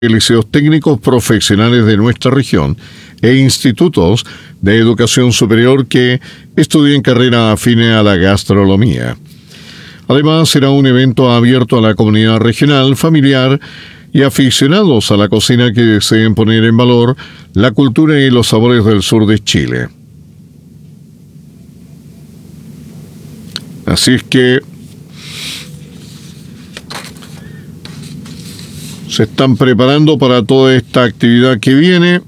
liceos técnicos profesionales de nuestra región e institutos de educación superior que estudien carreras afines a la gastronomía. Además, será un evento abierto a la comunidad regional, familiar y aficionados a la cocina que deseen poner en valor la cultura y los sabores del sur de Chile. Así es que se están preparando para toda esta actividad que viene.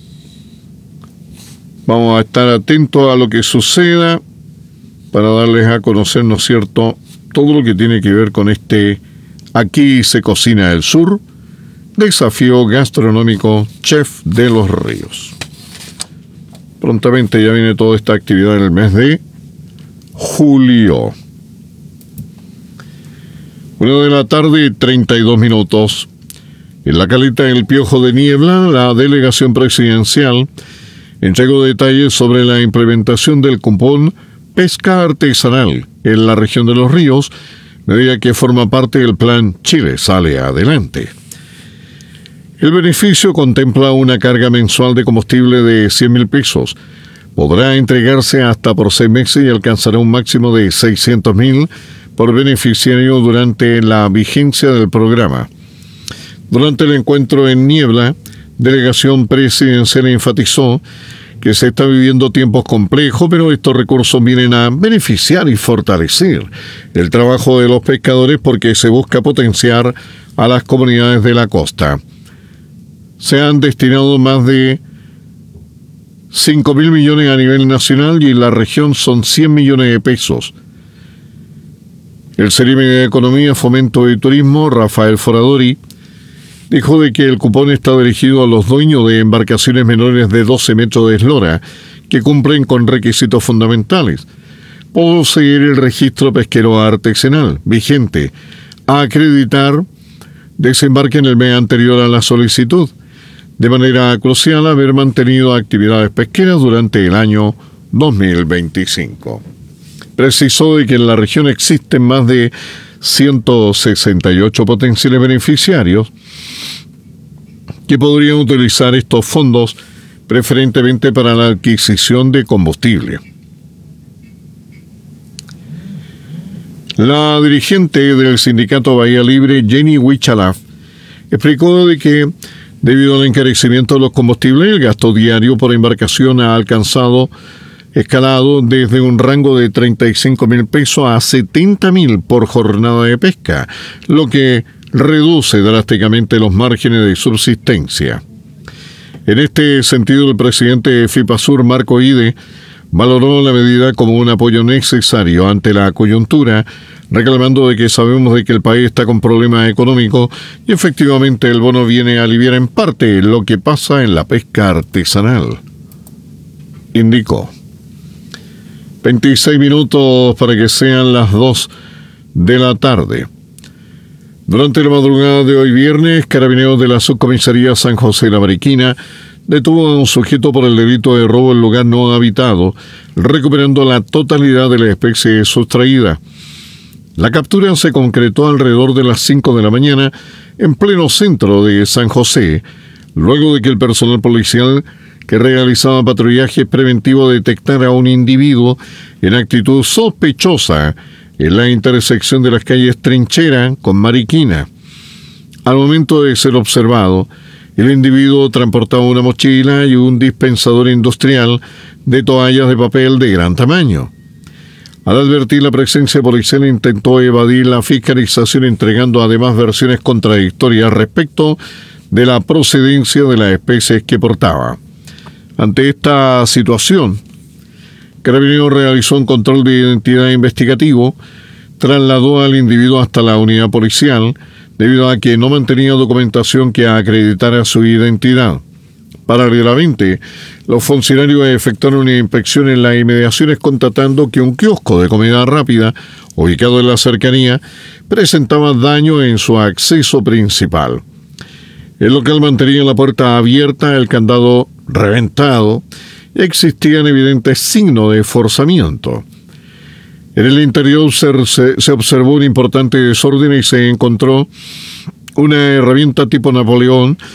Vamos a estar atentos a lo que suceda para darles a conocer, ¿no es cierto?, todo lo que tiene que ver con este Aquí se cocina el sur, desafío gastronómico Chef de los Ríos. Prontamente ya viene toda esta actividad en el mes de julio. 1:32 p.m. En la caleta El Piojo de Niebla, la delegación presidencial entregó detalles sobre la implementación del cupón Pesca Artesanal en la región de Los Ríos, medida que forma parte del plan Chile Sale Adelante. El beneficio contempla una carga mensual de combustible de 100.000 pesos. Podrá entregarse hasta por 6 meses y alcanzará un máximo de 600.000 por beneficiario durante la vigencia del programa. Durante el encuentro en Niebla, delegación presidencial enfatizó que se está viviendo tiempos complejos, pero estos recursos vienen a beneficiar y fortalecer el trabajo de los pescadores porque se busca potenciar a las comunidades de la costa. Se han destinado más de 5.000 millones a nivel nacional y en la región son 100 millones de pesos. El Ceremi de Economía, Fomento y Turismo, Rafael Foradori, dijo de que el cupón está dirigido a los dueños de embarcaciones menores de 12 metros de eslora que cumplen con requisitos fundamentales: poseer el registro pesquero artesanal vigente, acreditar desembarque en el mes anterior a la solicitud, de manera crucial haber mantenido actividades pesqueras durante el año 2025. Precisó de que en la región existen más de 168 potenciales beneficiarios que podrían utilizar estos fondos preferentemente para la adquisición de combustible. La dirigente del sindicato Bahía Libre, Jenny Huichalaf, explicó de que debido al encarecimiento de los combustibles, el gasto diario por embarcación ha escalado desde un rango de 35.000 pesos a 70.000 por jornada de pesca, lo que reduce drásticamente los márgenes de subsistencia. En este sentido, el presidente de FIPASUR, Marco Ide, valoró la medida como un apoyo necesario ante la coyuntura, reclamando de que sabemos de que el país está con problemas económicos y efectivamente el bono viene a aliviar en parte lo que pasa en la pesca artesanal, indicó. 26 minutos para que sean las 2 de la tarde. Durante la madrugada de hoy viernes, carabineros de la subcomisaría San José de la Mariquina detuvo a un sujeto por el delito de robo en lugar no habitado, recuperando la totalidad de la especie sustraída. La captura se concretó alrededor de las 5 de la mañana en pleno centro de San José, luego de que el personal policial que realizaba patrullaje preventivo detectara a un individuo en actitud sospechosa en la intersección de las calles Trinchera con Mariquina. Al momento de ser observado, el individuo transportaba una mochila y un dispensador industrial de toallas de papel de gran tamaño. Al advertir la presencia policial, intentó evadir la fiscalización, entregando además versiones contradictorias respecto de la procedencia de las especies que portaba. Ante esta situación, Carabineros realizó un control de identidad investigativo, trasladó al individuo hasta la unidad policial debido a que no mantenía documentación que acreditara su identidad. Paralelamente, los funcionarios efectuaron una inspección en las inmediaciones, constatando que un kiosco de comida rápida, ubicado en la cercanía, presentaba daño en su acceso principal. El local mantenía la puerta abierta, el candado reventado, y existían evidentes signos de forzamiento. En el interior se observó un importante desorden y se encontró una herramienta tipo Napoleón